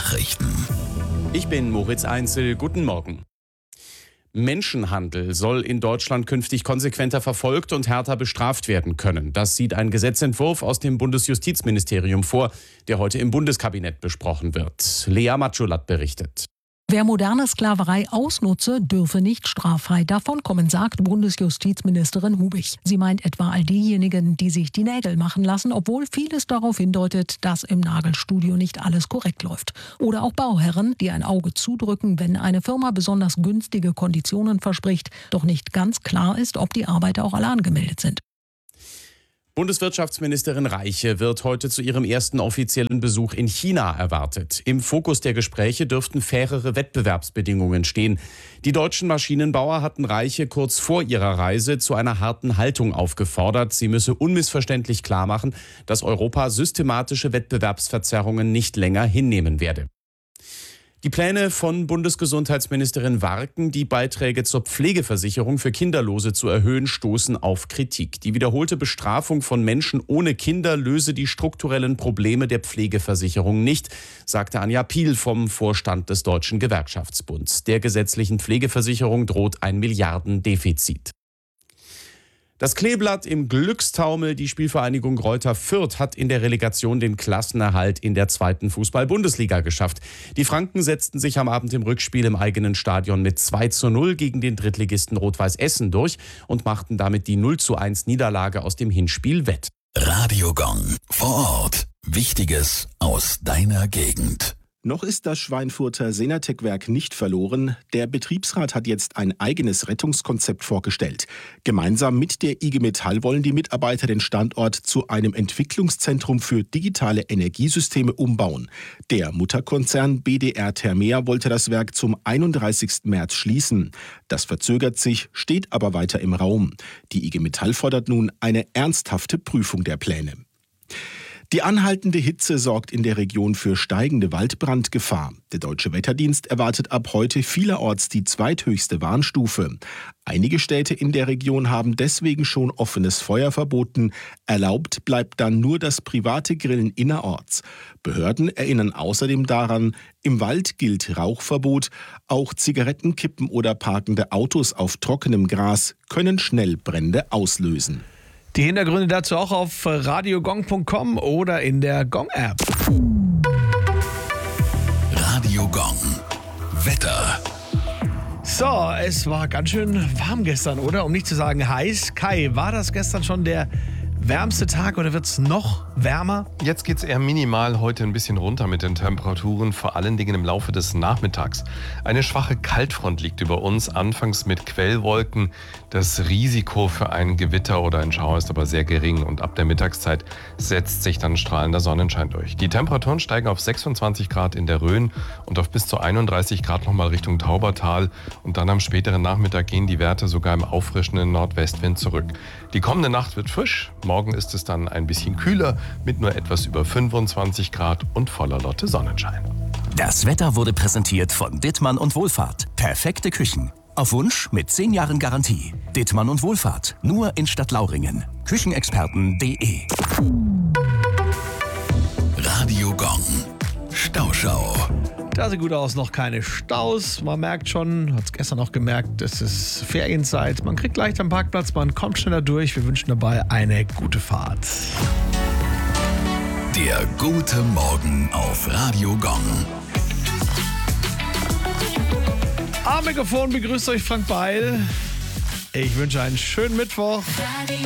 Nachrichten. Ich bin Moritz Einzel. Guten Morgen. Menschenhandel soll in Deutschland künftig konsequenter verfolgt und härter bestraft werden können. Das sieht ein Gesetzentwurf aus dem Bundesjustizministerium vor, der heute im Bundeskabinett besprochen wird. Lea Matschulat berichtet. Wer moderne Sklaverei ausnutze, dürfe nicht straffrei davonkommen, sagt Bundesjustizministerin Hubich. Sie meint etwa all diejenigen, die sich die Nägel machen lassen, obwohl vieles darauf hindeutet, dass im Nagelstudio nicht alles korrekt läuft. Oder auch Bauherren, die ein Auge zudrücken, wenn eine Firma besonders günstige Konditionen verspricht, doch nicht ganz klar ist, ob die Arbeiter auch alle angemeldet sind. Bundeswirtschaftsministerin Reiche wird heute zu ihrem ersten offiziellen Besuch in China erwartet. Im Fokus der Gespräche dürften fairere Wettbewerbsbedingungen stehen. Die deutschen Maschinenbauer hatten Reiche kurz vor ihrer Reise zu einer harten Haltung aufgefordert. Sie müsse unmissverständlich klarmachen, dass Europa systematische Wettbewerbsverzerrungen nicht länger hinnehmen werde. Die Pläne von Bundesgesundheitsministerin Warken, die Beiträge zur Pflegeversicherung für Kinderlose zu erhöhen, stoßen auf Kritik. Die wiederholte Bestrafung von Menschen ohne Kinder löse die strukturellen Probleme der Pflegeversicherung nicht, sagte Anja Piel vom Vorstand des Deutschen Gewerkschaftsbunds. Der gesetzlichen Pflegeversicherung droht ein Milliardendefizit. Das Kleeblatt im Glückstaumel, die Spielvereinigung Greuther Fürth, hat in der Relegation den Klassenerhalt in der 2. Fußball-Bundesliga geschafft. Die Franken setzten sich am Abend im Rückspiel im eigenen Stadion mit 2:0 gegen den Drittligisten Rot-Weiß Essen durch und machten damit die 0:1 Niederlage aus dem Hinspiel wett. Radio Gong. Vor Ort. Wichtiges aus deiner Gegend. Noch ist das Schweinfurter Senatec-Werk nicht verloren. Der Betriebsrat hat jetzt ein eigenes Rettungskonzept vorgestellt. Gemeinsam mit der IG Metall wollen die Mitarbeiter den Standort zu einem Entwicklungszentrum für digitale Energiesysteme umbauen. Der Mutterkonzern BDR Thermea wollte das Werk zum 31. März schließen. Das verzögert sich, steht aber weiter im Raum. Die IG Metall fordert nun eine ernsthafte Prüfung der Pläne. Die anhaltende Hitze sorgt in der Region für steigende Waldbrandgefahr. Der Deutsche Wetterdienst erwartet ab heute vielerorts die zweithöchste Warnstufe. Einige Städte in der Region haben deswegen schon offenes Feuer verboten. Erlaubt bleibt dann nur das private Grillen innerorts. Behörden erinnern außerdem daran, im Wald gilt Rauchverbot. Auch Zigarettenkippen oder parkende Autos auf trockenem Gras können schnell Brände auslösen. Die Hintergründe dazu auch auf radiogong.com oder in der Gong-App. Radio Gong. Wetter. So, es war ganz schön warm gestern, oder? Um nicht zu sagen heiß. Kai, war das gestern schon der wärmste Tag oder wird es noch wärmer? Jetzt geht es eher minimal heute ein bisschen runter mit den Temperaturen, vor allen Dingen im Laufe des Nachmittags. Eine schwache Kaltfront liegt über uns, anfangs mit Quellwolken. Das Risiko für ein Gewitter oder ein Schauer ist aber sehr gering und ab der Mittagszeit setzt sich dann strahlender Sonnenschein durch. Die Temperaturen steigen auf 26 Grad in der Rhön und auf bis zu 31 Grad nochmal Richtung Taubertal und dann am späteren Nachmittag gehen die Werte sogar im auffrischenden Nordwestwind zurück. Die kommende Nacht wird frisch, morgen ist es dann ein bisschen kühler mit nur etwas über 25 Grad und voller Lotte Sonnenschein. Das Wetter wurde präsentiert von Dittmann und Wohlfahrt. Perfekte Küchen. Auf Wunsch mit 10 Jahren Garantie. Dittmann und Wohlfahrt. Nur in Stadtlauringen. Küchenexperten.de. Radio Gong. Stauschau. Da sieht gut aus, noch keine Staus. Man merkt schon, hat es gestern auch gemerkt, es ist Ferienzeit. Man kriegt leicht am Parkplatz, man kommt schneller durch. Wir wünschen dabei eine gute Fahrt. Der gute Morgen auf Radio Gong. Am Mikrofon begrüßt euch Frank Beil. Ich wünsche einen schönen Mittwoch.